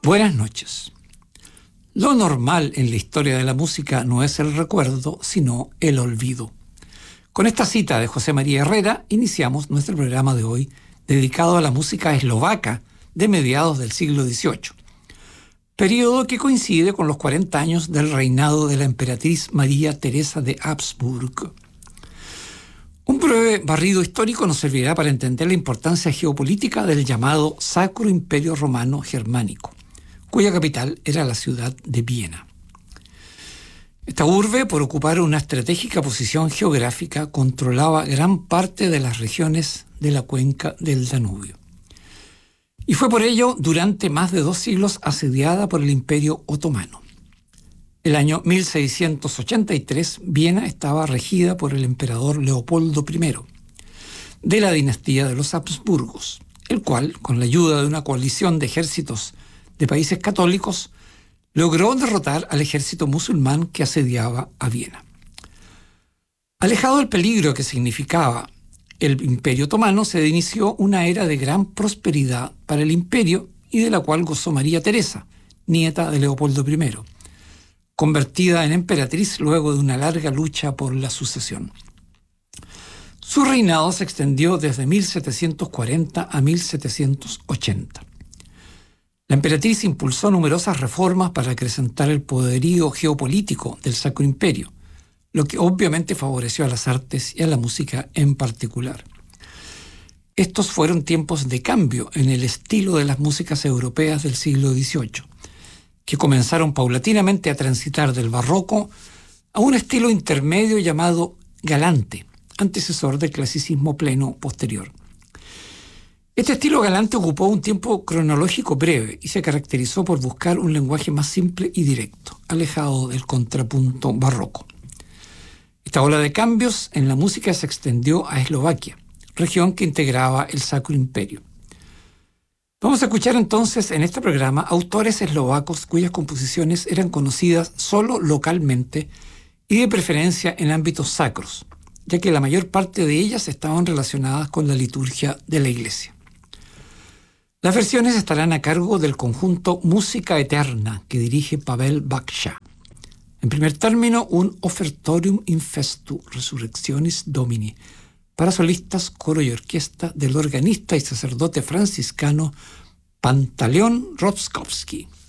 Buenas noches. Lo normal en la historia de la música no es el recuerdo, sino el olvido. Con esta cita de José María Herrera iniciamos nuestro programa de hoy dedicado a la música eslovaca de mediados del siglo XVIII, periodo que coincide con los 40 años del reinado de la emperatriz María Teresa de Habsburgo. Un breve barrido histórico nos servirá para entender la importancia geopolítica del llamado Sacro Imperio Romano Germánico, cuya capital era la ciudad de Viena. Esta urbe, por ocupar una estratégica posición geográfica, controlaba gran parte de las regiones de la cuenca del Danubio. Y fue por ello, durante más de 2 siglos, asediada por el Imperio Otomano. El año 1683, Viena estaba regida por el emperador Leopoldo I, de la dinastía de los Habsburgos, el cual, con la ayuda de una coalición de ejércitos de países católicos, logró derrotar al ejército musulmán que asediaba a Viena. Alejado del peligro que significaba el Imperio Otomano, se inició una era de gran prosperidad para el imperio y de la cual gozó María Teresa, nieta de Leopoldo I, convertida en emperatriz luego de una larga lucha por la sucesión. Su reinado se extendió desde 1740 a 1780. La emperatriz impulsó numerosas reformas para acrecentar el poderío geopolítico del Sacro Imperio, lo que obviamente favoreció a las artes y a la música en particular. Estos fueron tiempos de cambio en el estilo de las músicas europeas del siglo XVIII, que comenzaron paulatinamente a transitar del barroco a un estilo intermedio llamado galante, antecesor del clasicismo pleno posterior. Este estilo galante ocupó un tiempo cronológico breve y se caracterizó por buscar un lenguaje más simple y directo, alejado del contrapunto barroco. Esta ola de cambios en la música se extendió a Eslovaquia, región que integraba el Sacro Imperio. Vamos a escuchar entonces en este programa autores eslovacos cuyas composiciones eran conocidas solo localmente y de preferencia en ámbitos sacros, ya que la mayor parte de ellas estaban relacionadas con la liturgia de la Iglesia. Las versiones estarán a cargo del conjunto Música Eterna, que dirige Pavel Baksha. En primer término, un Offertorium in Festu Resurrectionis Domini, para solistas, coro y orquesta del organista y sacerdote franciscano Pantaleón Rostkowski.